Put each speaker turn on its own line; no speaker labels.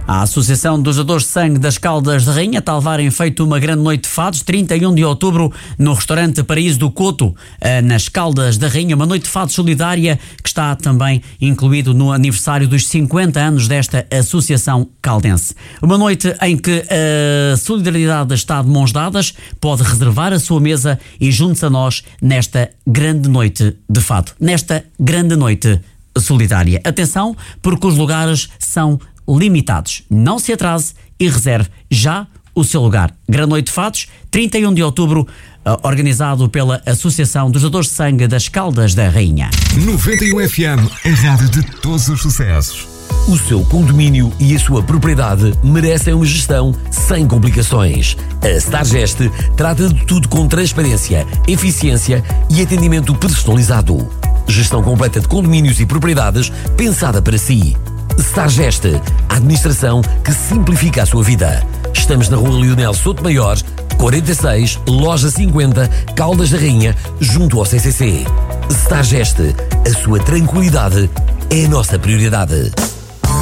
A Associação dos Doadores de Sangue das Caldas da Rainha está a levar em feito uma grande noite de fados, 31 de outubro, no restaurante Paraíso do Coto, nas Caldas da Rainha. Uma noite de fados solidária que está também incluído no aniversário dos 50 anos desta associação caldense. Uma noite em que a solidariedade está de mãos dadas. Pode reservar a sua mesa e junte-se a nós nesta grande noite de fado, nesta grande noite solidária. Atenção, porque os lugares são limitados. Não se atrase e reserve já o seu lugar. Grande noite de fados, 31 de outubro, organizado pela Associação dos Doadores de Sangue das Caldas da Rainha.
91 FM, a rádio de todos os sucessos.
O seu condomínio e a sua propriedade merecem uma gestão sem complicações. A Stargest trata de tudo com transparência, eficiência e atendimento personalizado. Gestão completa de condomínios e propriedades pensada para si. Stargest, a administração que simplifica a sua vida. Estamos na Rua Leonel Souto Maior, 46, Loja 50, Caldas da Rainha, junto ao CCC. Stargest, a sua tranquilidade é a nossa prioridade.